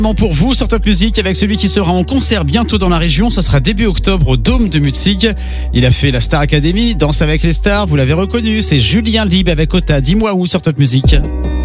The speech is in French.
Pour vous sur Top Music avec celui qui sera en concert bientôt dans la région, ça sera début octobre au Dôme de Mutzig. Il a fait la Star Academy, Danse avec les stars, vous l'avez reconnu, c'est Julien Lieb avec Ota. Dis-moi où sur Top Music.